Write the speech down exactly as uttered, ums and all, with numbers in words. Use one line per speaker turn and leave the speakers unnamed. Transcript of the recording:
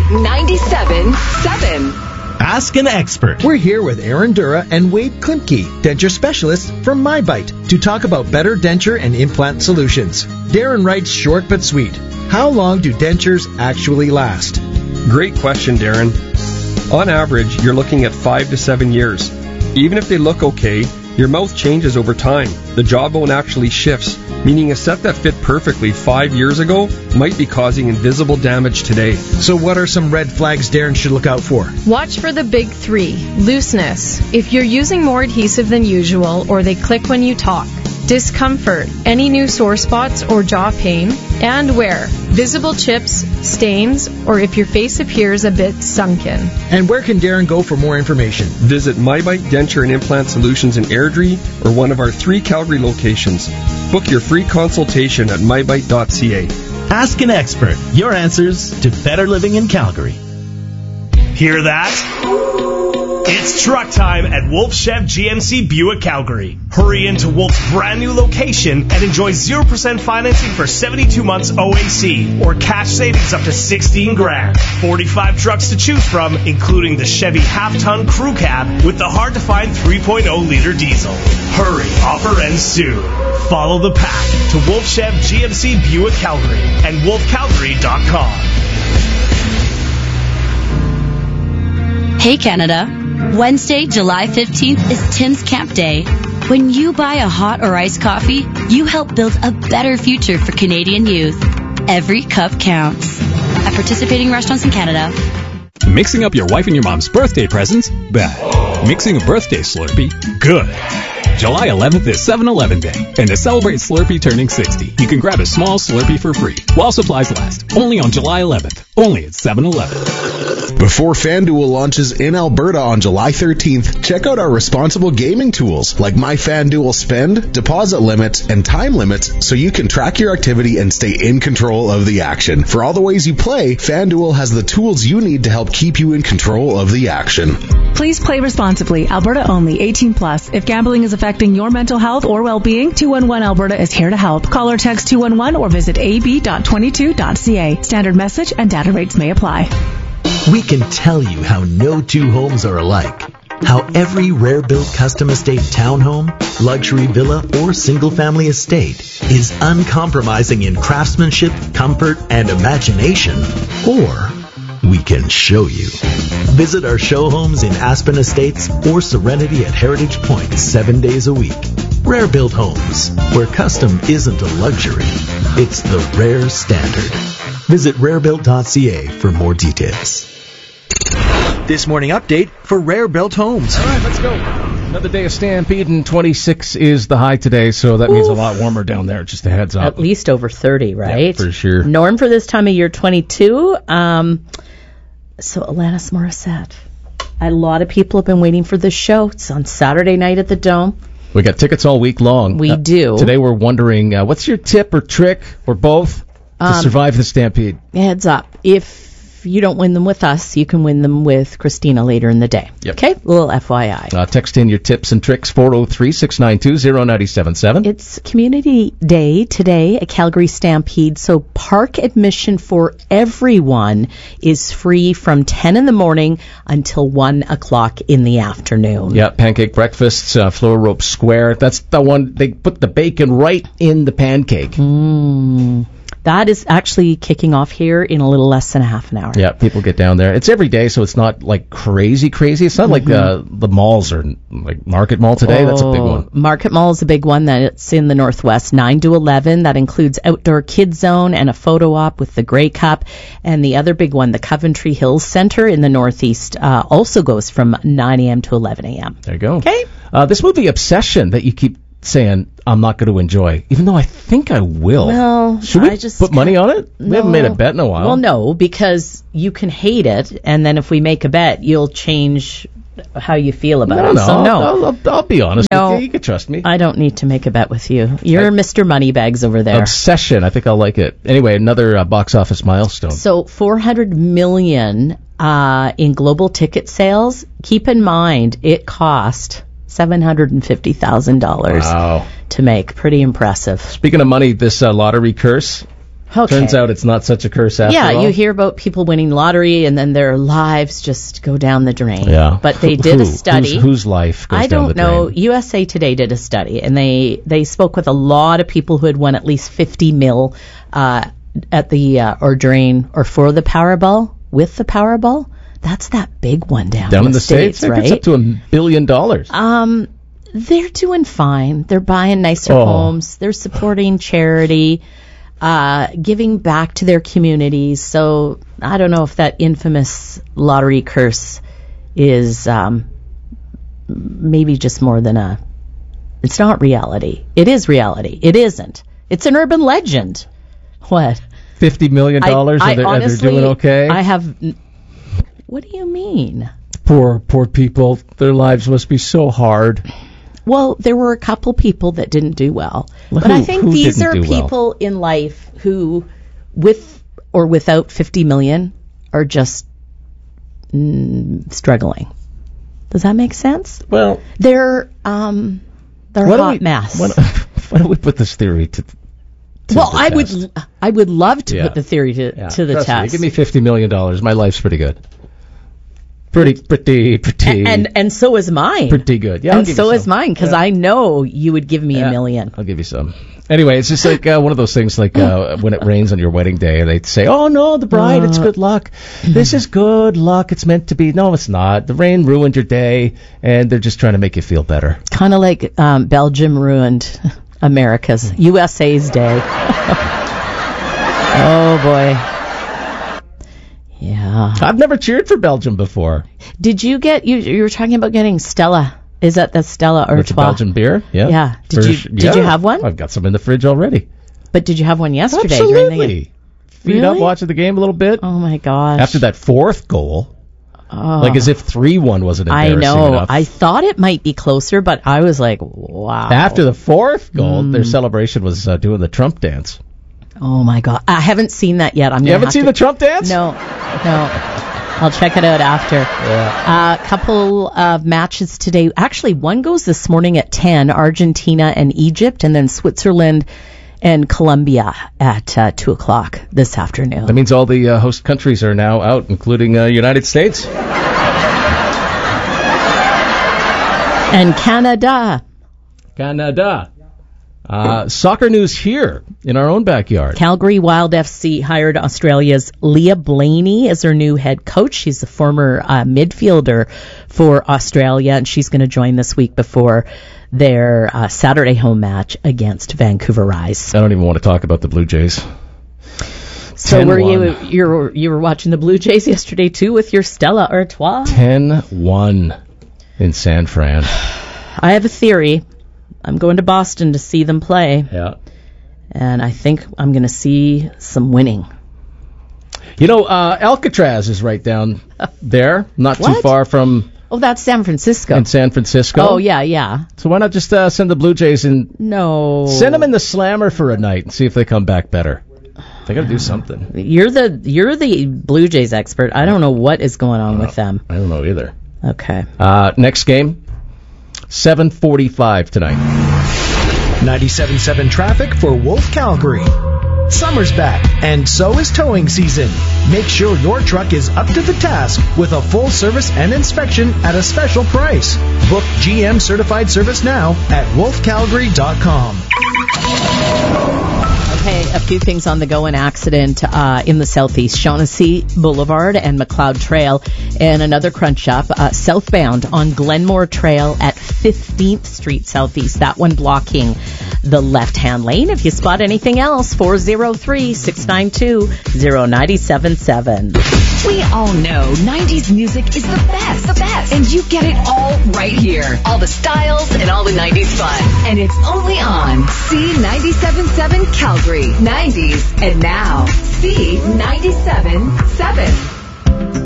ninety-seven point seven.
Ask an expert.
We're here with Aaron Dura and Wade Klimke, denture specialists from MyBite, to talk about better denture and implant solutions. Darren writes short but sweet. How long do dentures actually last?
Great question, Darren. On average, you're looking at five to seven years. Even if they look okay, your mouth changes over time. The jawbone actually shifts, meaning a set that fit perfectly five years ago might be causing invisible damage today.
So what are some red flags Darren should look out for?
Watch for the big three. Looseness. If you're using more adhesive than usual or they click when you talk. Discomfort. Any new sore spots or jaw pain. And wear. Visible chips, stains, or if your face appears a bit sunken.
And where can Darren go for more information?
Visit MyBite Denture and Implant Solutions in Airdrie or one of our three Calgary locations. Book your free consultation at my bite dot c a.
Ask an expert. Your answers to better living in Calgary. Hear that? It's truck time at Wolf Chev G M C Buick Calgary. Hurry into Wolf's brand new location and enjoy zero percent financing for seventy-two months O A C or cash savings up to sixteen grand. forty-five trucks to choose from, including the Chevy half-ton crew cab with the hard-to-find three point oh liter diesel. Hurry, offer ends soon. Follow the pack to Wolf Chev G M C Buick Calgary and wolf calgary dot com.
Hey Canada. Wednesday, July fifteenth is Tim's Camp Day. When you buy a hot or iced coffee, you help build a better future for Canadian youth. Every cup counts. At participating restaurants in Canada.
Mixing up your wife and your mom's birthday presents? Bad. Mixing a birthday Slurpee? Good. July eleventh is seven eleven Day, and to celebrate Slurpee turning sixty, you can grab a small Slurpee for free while supplies last. Only on July eleventh. Only at seven eleven.
Before FanDuel launches in Alberta on July thirteenth, check out our responsible gaming tools like My FanDuel Spend, deposit limits, and time limits so you can track your activity and stay in control of the action. For all the ways you play, FanDuel has the tools you need to help keep you in control of the action.
Please play responsibly. Alberta only. eighteen plus. If gambling is affecting your mental health or well-being, two one one Alberta is here to help. Call or text two one one or visit a b dot twenty-two dot c a. Standard message and data rates may apply.
We can tell you how no two homes are alike. How every rare-built custom estate townhome, luxury villa, or single-family estate is uncompromising in craftsmanship, comfort, and imagination. Or we can show you. Visit our show homes in Aspen Estates or Serenity at Heritage Point seven days a week. Rare Built Homes, where custom isn't a luxury, it's the rare standard. Visit rare built dot c a for more details.
This morning update for Rare Built Homes.
All right, let's go. Another day of stampede, and twenty-six is the high today, so that Oof. means a lot warmer down there. Just a heads up.
At least over thirty, right?
Yeah, for sure.
Norm for this time of year, twenty-two. Um, so Alanis Morissette. A lot of people have been waiting for this show. It's on Saturday night at the Dome.
We got tickets all week long.
We uh, do.
Today we're wondering, uh, what's your tip or trick, or both, to um, survive the stampede?
Heads up. If you don't win them with us, you can win them with Christina later in the day.
Yep.
Okay? A little F Y I.
Uh, text in your tips and tricks, four oh three, six nine two, oh nine seven seven.
It's Community Day today at Calgary Stampede, so park admission for everyone is free from ten in the morning until one o'clock in the afternoon.
Yeah, pancake breakfasts, uh, Floor Rope Square. That's the one, they put the bacon right in the pancake.
Mmm. That is actually kicking off here in a little less than a half an hour.
Yeah, people get down there. It's every day, so it's not like crazy, crazy. It's not mm-hmm. like uh, the malls or like Market Mall today. Oh, that's a big one.
Market Mall is a big one. That's in the Northwest, nine to eleven. That includes outdoor kids zone and a photo op with the Grey Cup. And the other big one, the Coventry Hills Center in the Northeast, uh, also goes from nine a.m. to eleven a.m.
There you go.
Okay.
Uh, this movie Obsession that you keep saying I'm not going to enjoy, even though I think I will.
Well,
should we
I just
put money on it?
No.
We haven't made a bet in a while.
Well, no, because you can hate it, and then if we make a bet, you'll change how you feel about
no,
it.
No,
so no,
I'll, I'll, I'll be honest
no,
with you. You can trust me.
I don't need to make a bet with you. You're I, Mister Moneybags over there.
Obsession. I think I'll like it. Anyway, another uh, box office milestone.
So four hundred million uh, in global ticket sales. Keep in mind, it cost seven hundred fifty thousand dollars
wow.
to make. Pretty impressive.
Speaking of money, this uh, lottery curse,
Okay.
Turns out it's not such a curse after
yeah,
all.
you hear about people winning lottery and then their lives just go down the drain.
Yeah.
But they did
Who?
a study.
Whose, whose life goes
I
down
don't
the
know.
drain?
U S A Today did a study, and they, they spoke with a lot of people who had won at least fifty mil uh, at the uh, or drain or for the Powerball with the Powerball. That's that big one down,
Down
in
in
the,
the States,
States, right?
It's up to a billion dollars.
Um, they're doing fine. They're buying nicer
Oh.
homes. They're supporting charity, uh, giving back to their communities. So I don't know if that infamous lottery curse is um, maybe just more than a. It's not reality. It is reality. It isn't. It's an urban legend. What?
Fifty million dollars,
I, I
and they're,
honestly,
and they're doing okay.
I have. What do you mean?
Poor, poor people. Their lives must be so hard.
Well, there were a couple people that didn't do well.
Well,
but
who-
I think
who
these
didn't
are
do well?
people in life who, with or without fifty million, are just mm, struggling. Does that make sense?
Well,
They're um, they're a
why don't
hot
we-
mess.
Why don't, why don't we put this theory to? to
well,
the
I
test?
would I would love to
Yeah.
put the theory to,
Yeah,
to the
trust me,
test.
give me fifty million dollars. My life's pretty good. Pretty, pretty, pretty.
and and so is mine.
Pretty good. Yeah, I'll
and
give
so
you
is
some.
mine because
Yeah.
I know you would give me
Yeah,
a million.
I'll give you some. Anyway, it's just like uh, one of those things like uh, when it rains on your wedding day, they say, oh, no, the bride, it's good luck. This is good luck. It's meant to be. No, it's not. The rain ruined your day, and they're just trying to make you feel better.
Kind of like um, Belgium ruined America's, U S A's day. Oh, boy. Yeah.
I've never cheered for Belgium before.
Did you get, you you were talking about getting Stella. Is that the Stella
With the
Artois?
Belgian beer? Yeah.
Yeah. Did
For
you
sh-
did
yeah.
you have one?
I've got some in the fridge already.
But did you have one yesterday? during the game?
Absolutely. Feed up,
Really?
watching the game a little bit.
Oh, my gosh.
After that fourth goal,
Oh.
like as if three one wasn't
I
embarrassing
know.
enough.
I thought it might be closer, but I was like, wow.
After the fourth goal,
Mm.
their celebration was uh, doing the Trump dance.
Oh, my God. I haven't seen that yet. I'm
You
gonna
haven't
have
seen
to-
the Trump dance?
No. No. I'll check it out after. A uh, couple of matches today. Actually, one goes this morning at ten, Argentina and Egypt, and then Switzerland and Colombia at uh, two o'clock this afternoon.
That means all the uh, host countries are now out, including uh, United States.
And Canada.
Canada. Uh, soccer news here in our own backyard.
Calgary Wild F C hired Australia's Leah Blaney as their new head coach. She's the former uh, midfielder for Australia, and she's going to join this week before their uh, Saturday home match against Vancouver Rise.
I don't even want to talk about the Blue Jays.
So were you
ten one.
you were you were watching the Blue Jays yesterday too with your Stella Artois?
ten one in San Fran.
I have a theory. I'm going to Boston to see them play,
Yeah.
and I think I'm going to see some winning.
You know, uh, Alcatraz is right down there, not too
What?
far from
Oh, that's San Francisco.
in San Francisco.
Oh, yeah, yeah.
So why not just uh, send the Blue Jays and
No.
send them in the Slammer for a night and see if they come back better? They got to do something.
You're the you're the Blue Jays expert. I don't know what is going on with them.
I don't know either.
Okay.
Uh, next game, seven forty-five tonight.
ninety-seven point seven traffic for Wolf Calgary. Summer's back, and so is towing season. Make sure your truck is up to the task with a full service and inspection at a special price. Book G M certified service now at wolf calgary dot com.
Okay, a few things on the go. An accident uh, in the southeast, Shaughnessy Boulevard and McLeod Trail, and another crunch up uh, southbound on Glenmore Trail at fifteenth Street Southeast. That one blocking the left-hand lane. If you spot anything else, four oh three, six nine two, oh nine seven seven.
We all know nineties music is the best, the best, and you get it all right here. All the styles and all the nineties fun. And it's only on C ninety-seven point seven Calgary. nineties and now C ninety-seven point seven.